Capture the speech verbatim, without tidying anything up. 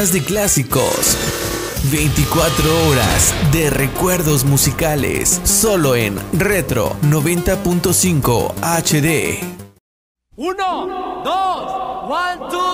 de clásicos. veinticuatro horas de recuerdos musicales. Solo en Retro noventa punto cinco H D. Uno, dos, one, two.